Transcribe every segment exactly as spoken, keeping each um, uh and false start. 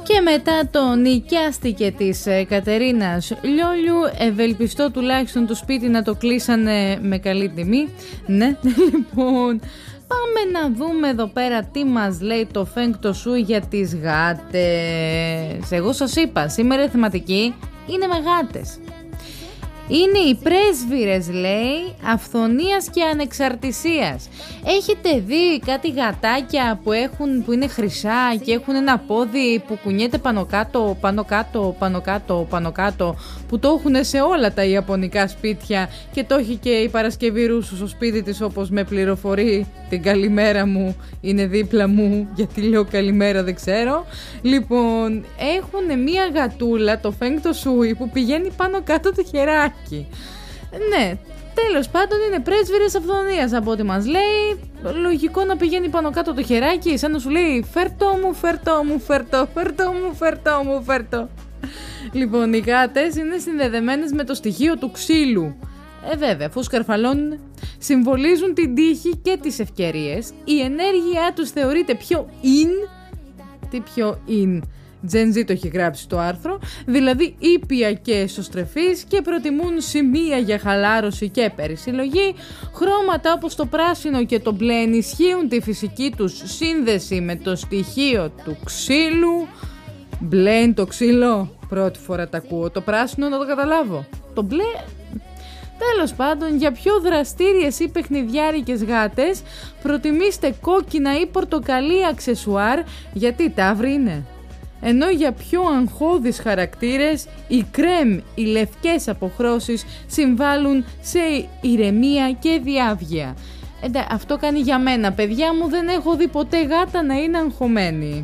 Και μετά το νοικιάστηκε της Κατερίνας Λιόλιου, ευελπιστώ τουλάχιστον το σπίτι να το κλείσανε με καλή τιμή. Ναι, λοιπόν, πάμε να δούμε εδώ πέρα τι μας λέει το Feng Shui για τις γάτες. Εγώ σας είπα, σήμερα η θεματική είναι με γάτες. Είναι οι πρέσβυρες, λέει, αυθονίας και ανεξαρτησίας. Έχετε δει κάτι γατάκια που, έχουν, που είναι χρυσά και έχουν ένα πόδι που κουνιέται πάνω κάτω, πάνω κάτω, πάνω κάτω, πάνω κάτω, που το έχουν σε όλα τα ιαπωνικά σπίτια και το έχει και η Παρασκευή Ρούσου στο σπίτι της, όπως με πληροφορεί, την καλημέρα μου είναι δίπλα μου, γιατί λέω καλημέρα δεν ξέρω. Λοιπόν, έχουν μία γατούλα, το Feng Shui, που πηγαίνει πάνω κάτω το χεράκι. Ναι, τέλος πάντων είναι πρέσβυρες αυθονίας από ό,τι μας λέει. Λογικό να πηγαίνει πάνω κάτω το χεράκι, σαν να σου λέει φέρτο μου, φέρτο μου, φέρτο, φέρτο μου, φέρτο μου, φέρτο. Λοιπόν, οι γάτες είναι συνδεδεμένες με το στοιχείο του ξύλου. Ε βέβαια, αφού σκαρφαλώνουν, συμβολίζουν την τύχη και τις ευκαιρίες. Η ενέργειά τους θεωρείται πιο in. Τι πιο in? Gen Z το έχει γράψει το άρθρο, δηλαδή ήπια και εσωστρεφής, και προτιμούν σημεία για χαλάρωση και περισυλλογή. Χρώματα όπως το πράσινο και το μπλε ενισχύουν τη φυσική τους σύνδεση με το στοιχείο του ξύλου. Μπλε είναι το ξύλο, πρώτη φορά τα ακούω. Το πράσινο να το καταλάβω. Το μπλε... Τέλος πάντων, για πιο δραστήριες ή παιχνιδιάρικες γάτες προτιμήστε κόκκινα ή πορτοκαλί αξεσουάρ, γιατί ταύροι είναι. Ενώ για πιο αγχώδεις χαρακτήρες, οι κρέμ, οι λευκές αποχρώσεις συμβάλλουν σε ηρεμία και διάβγεια. Εντα, αυτό κάνει για μένα, παιδιά μου, δεν έχω δει ποτέ γάτα να είναι αγχωμένη.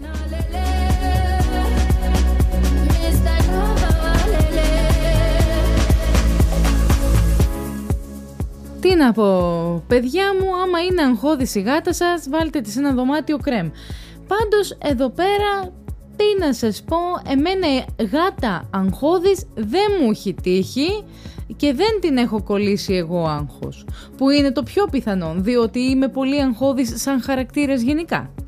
Τι να πω, παιδιά μου, άμα είναι αγχώδης η γάτα σας, βάλτε τη σε ένα δωμάτιο κρέμ. Πάντως, εδώ πέρα... Τι να σας πω, εμένα γάτα αγχώδης δεν μου έχει τύχει και δεν την έχω κολλήσει εγώ άγχος, που είναι το πιο πιθανόν, διότι είμαι πολύ αγχώδης σαν χαρακτήρας γενικά.